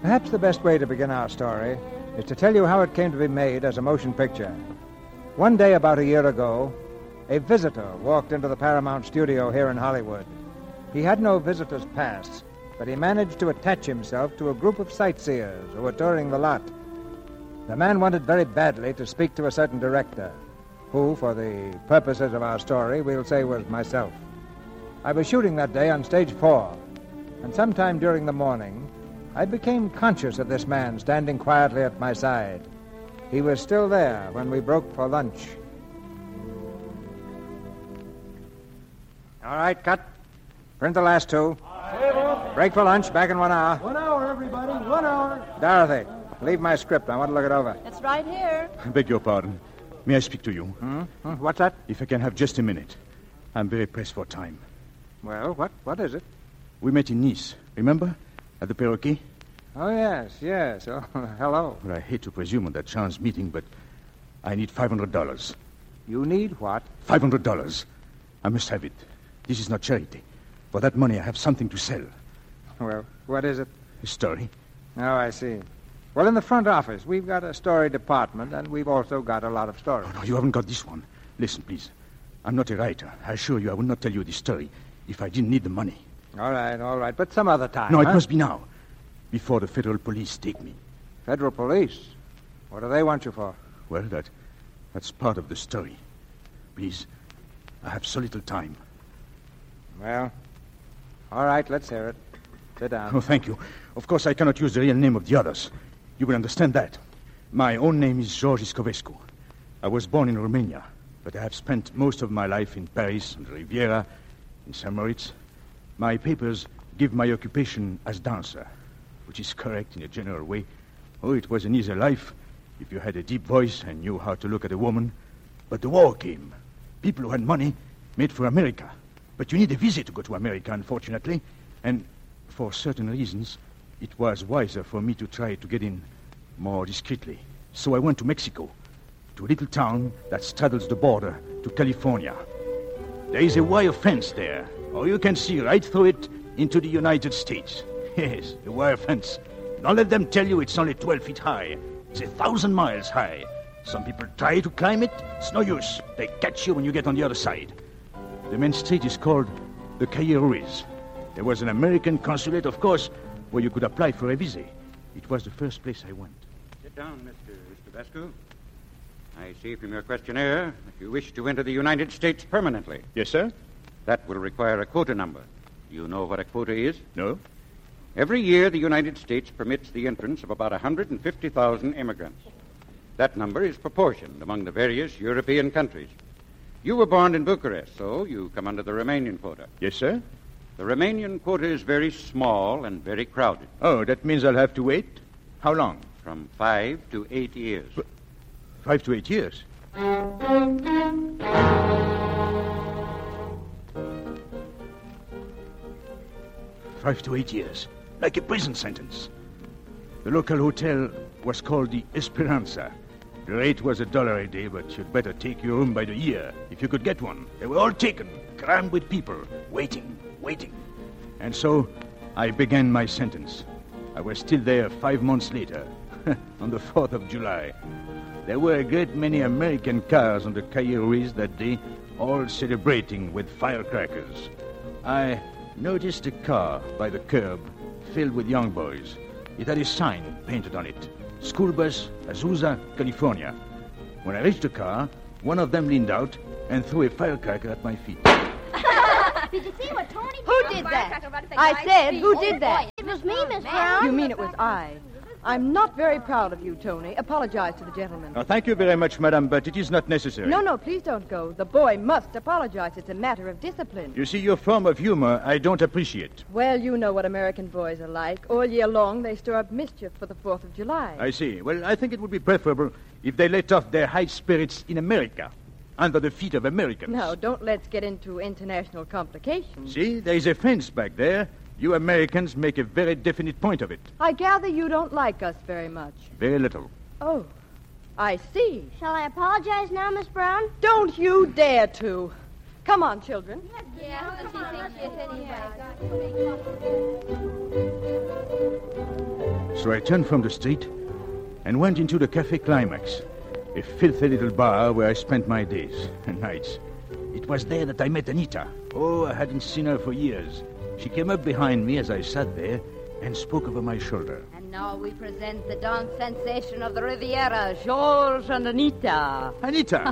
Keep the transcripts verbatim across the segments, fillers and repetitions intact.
Perhaps the best way to begin our story is to tell you how it came to be made as a motion picture. One day about a year ago, a visitor walked into the Paramount studio here in Hollywood. He had no visitor's pass, but he managed to attach himself to a group of sightseers who were touring the lot. The man wanted very badly to speak to a certain director, who, for the purposes of our story, we'll say was myself. I was shooting that day on stage four, and sometime during the morning, I became conscious of this man standing quietly at my side. He was still there when we broke for lunch. All right, cut. Print the last two. Break for lunch, back in one hour. One hour, everybody, one hour. Dorothy, leave my script. I want to look it over. It's right here. I beg your pardon. May I speak to you? Hmm? Hmm? What's that? If I can have just a minute. I'm very pressed for time. Well, what? What is it? We met in Nice, remember? At the Perroquet? Oh, yes, yes. Oh, hello. Well, I hate to presume on that chance meeting, but I need five hundred dollars. You need what? five hundred dollars. I must have it. This is not charity. For that money, I have something to sell. Well, what is it? A story. Oh, I see. Well, in the front office, we've got a story department, and we've also got a lot of stories. Oh, no, you haven't got this one. Listen, please. I'm not a writer. I assure you I would not tell you this story if I didn't need the money. All right, all right. But some other time, No, it huh? must be now. Before the federal police take me. Federal police? What do they want you for? Well, that that's part of the story. Please, I have so little time. Well, all right, let's hear it. Sit down. Oh, thank you. Of course, I cannot use the real name of the others. You will understand that. My own name is George Iscovescu. I was born in Romania, but I have spent most of my life in Paris, and Riviera, in Saint Moritz. My papers give my occupation as dancer, which is correct in a general way. Oh, it was an easy life if you had a deep voice and knew how to look at a woman. But the war came. People who had money made for America. But you need a visa to go to America, unfortunately. And for certain reasons, it was wiser for me to try to get in more discreetly. So I went to Mexico, to a little town that straddles the border to California. There is a wire fence there, or you can see right through it into the United States. Yes, the wire fence. Don't let them tell you it's only twelve feet high. It's a thousand miles high. Some people try to climb it. It's no use. They catch you when you get on the other side. The main street is called the Calle Ruiz. There was an American consulate, of course, where you could apply for a visa. It was the first place I went. Sit down, Mister Iscovescu. I see from your questionnaire that you wish to enter the United States permanently. Yes, sir? That will require a quota number. Do you know what a quota is? No? Every year, the United States permits the entrance of about one hundred fifty thousand immigrants. That number is proportioned among the various European countries. You were born in Bucharest, so you come under the Romanian quota. Yes, sir? The Romanian quota is very small and very crowded. Oh, that means I'll have to wait? How long? From five to eight years. But five to eight years? Five to eight years. Like a prison sentence. The local hotel was called the Esperanza. The rate was a dollar a day, but you'd better take your room by the year, if you could get one. They were all taken, crammed with people, waiting, waiting. And so, I began my sentence. I was still there five months later, on the fourth of July. There were a great many American cars on the Calle Ruiz that day, all celebrating with firecrackers. I noticed a car by the curb filled with young boys. It had a sign painted on it. School bus, Azusa, California. When I reached the car, one of them leaned out and threw a firecracker at my feet. Did you see what Tony did? Who did that? I said, who did that? It was me, Miss Brown. You mean it was I. I'm not very proud of you, Tony. Apologize to the gentleman. Oh, thank you very much, madam, but it is not necessary. No, no, please don't go. The boy must apologize. It's a matter of discipline. You see, your form of humor I don't appreciate. Well, you know what American boys are like. All year long, they stir up mischief for the fourth of July. I see. Well, I think it would be preferable if they let off their high spirits in America, under the feet of Americans. No, don't let's get into international complications. See, there is a fence back there. You Americans make a very definite point of it. I gather you don't like us very much. Very little. Oh, I see. Shall I apologize now, Miss Brown? Don't you dare to. Come on, children. So I turned from the street and went into the Café Climax, a filthy little bar where I spent my days and nights. It was there that I met Anita. Oh, I hadn't seen her for years. She came up behind me as I sat there and spoke over my shoulder. And now we present the dance sensation of the Riviera, Georges and Anita. Anita!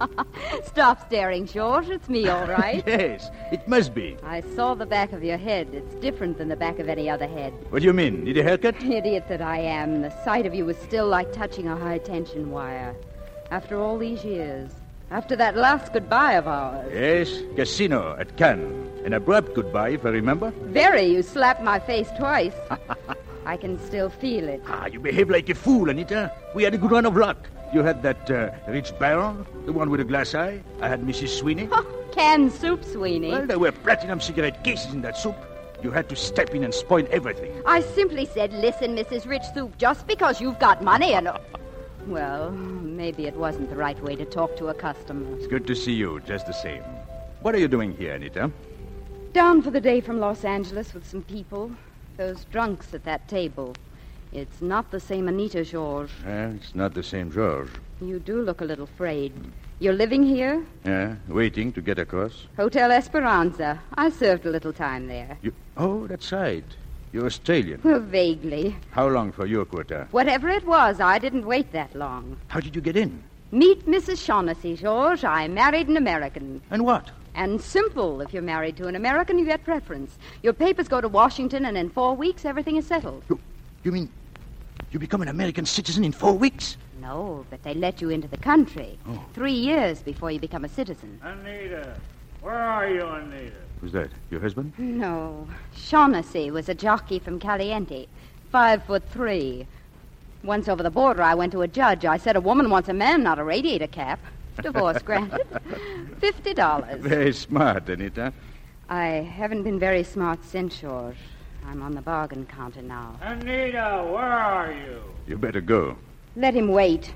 Stop staring, Georges. It's me, all right. Yes, it must be. I saw the back of your head. It's different than the back of any other head. What do you mean? Need a haircut? Idiot that I am. The sight of you was still like touching a high-tension wire. After all these years. After that last goodbye of ours. Yes, casino at Cannes. An abrupt goodbye, if I remember. Very. You slapped my face twice. I can still feel it. Ah, you behave like a fool, Anita. We had a good run of luck. You had that uh, rich baron, the one with a glass eye. I had Missus Sweeney. Oh, canned soup, Sweeney. Well, there were platinum cigarette cases in that soup. You had to step in and spoil everything. I simply said, listen, Missus Rich Soup, just because you've got money and... Well, maybe it wasn't the right way to talk to a customer. It's good to see you, just the same. What are you doing here, Anita? Down for the day from Los Angeles with some people. Those drunks at that table. It's not the same Anita, Georges. Uh, it's not the same George. You do look a little frayed. You're living here? Yeah, waiting to get across. Hotel Esperanza. I served a little time there. You... Oh, that's right. You're Australian. Well, vaguely. How long for your quota? Whatever it was, I didn't wait that long. How did you get in? Meet Missus Shaughnessy, Georges. I married an American. And what? And simple. If you're married to an American, you get preference. Your papers go to Washington, and in four weeks, everything is settled. You, you mean you become an American citizen in four weeks? No, but they let you into the country. Oh. Three years before you become a citizen. Anita, where are you, Anita? Who's that? Your husband? No. Shaughnessy was a jockey from Caliente. Five foot three. Once over the border, I went to a judge. I said a woman wants a man, not a radiator cap. Divorce granted. Fifty dollars. Very smart, Anita. I haven't been very smart since, George. I'm on the bargain counter now. Anita, where are you? You better go. Let him wait.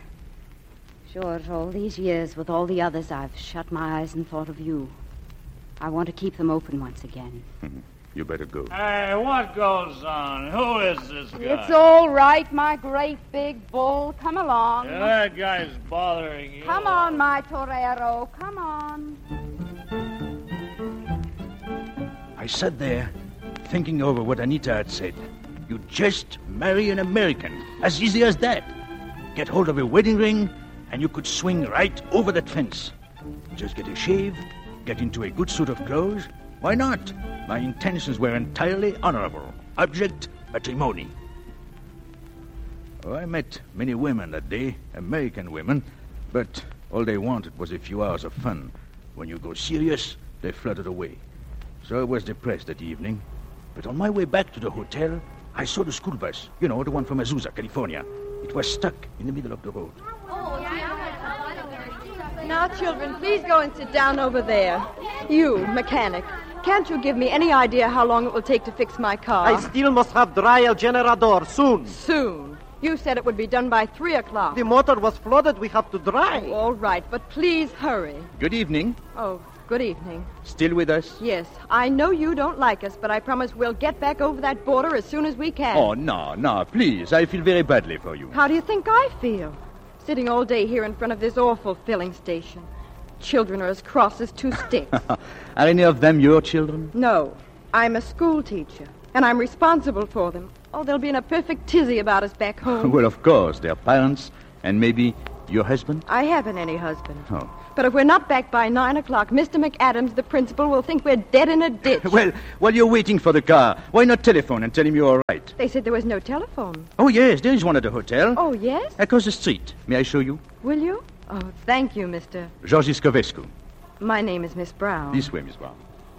George, all these years with all the others, I've shut my eyes and thought of you. I want to keep them open once again. You better go. Hey, what goes on? Who is this guy? It's all right, my great big bull. Come along. Yeah, that guy's bothering you. Come on, my torero. Come on. I sat there, thinking over what Anita had said. You just marry an American. As easy as that. Get hold of a wedding ring, and you could swing right over that fence. Just get a shave, get into a good suit of clothes. Why not? My intentions were entirely honorable. Object, matrimony. Oh, I met many women that day, American women, but all they wanted was a few hours of fun. When you go serious, they fluttered away. So I was depressed that evening. But on my way back to the hotel, I saw the school bus. You know, the one from Azusa, California. It was stuck in the middle of the road. Now, children, please go and sit down over there. You, mechanic, can't you give me any idea how long it will take to fix my car? I still must have dry el generador soon. Soon. You said it would be done by three o'clock. The motor was flooded. We have to dry. All right, but please hurry. Good evening. Oh, good evening. Still with us? Yes, I know you don't like us, but I promise we'll get back over that border as soon as we can. Oh, no, no, please. I feel very badly for you. How do you think I feel? Sitting all day here in front of this awful filling station. Children are as cross as two sticks. Are any of them your children? No, I'm a school teacher, and I'm responsible for them. Oh, they'll be in a perfect tizzy about us back home. Well, of course, their parents, and maybe your husband? I haven't any husband. Oh. But if we're not back by nine o'clock, Mister McAdams, the principal, will think we're dead in a ditch. Well, while you're waiting for the car, why not telephone and tell him you're all right? They said there was no telephone. Oh, yes, there is one at the hotel. Oh, yes? Across the street. May I show you? Will you? Oh, thank you, Mister Georges Covescu. My name is Miss Brown. This way, Miss Brown.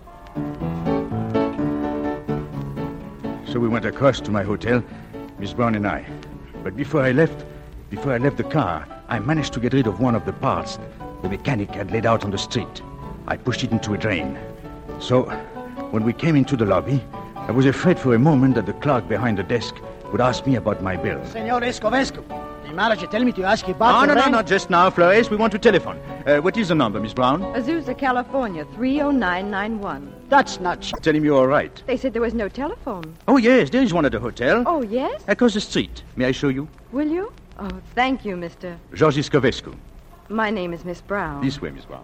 So we went across to my hotel, Miss Brown and I. But before I left, before I left the car, I managed to get rid of one of the parts the mechanic had laid out on the street. I pushed it into a drain. So, when we came into the lobby, I was afraid for a moment that the clerk behind the desk would ask me about my bill. Senor Escovescu, the manager tell me to ask you about Oh, the no, no, rent. not just now, Flores. We want to telephone. Uh, what is the number, Miss Brown? Azusa, California, three oh nine nine one. That's not... Sh- Tell him you're all right. They said there was no telephone. Oh, yes, there is one at the hotel. Oh, yes? Across the street. May I show you? Will you? Oh, thank you, Mister. Georgi Scovescu. My name is Miss Brown. This way, Miss Brown.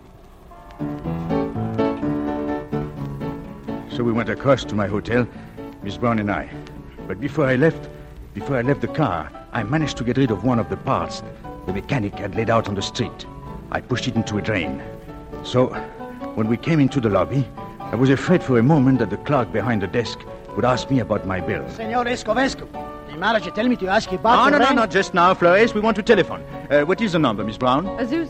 So we went across to my hotel, Miss Brown and I. But before I left, before I left the car, I managed to get rid of one of the parts the mechanic had laid out on the street. I pushed it into a drain. So, when we came into the lobby, I was afraid for a moment that the clerk behind the desk would ask me about my bill. Senor Escovescu, the manager tell me to ask you about Oh, the no, no, rent. not just now, Flores. We want to telephone. Uh, what is the number, Miss Brown? Azusa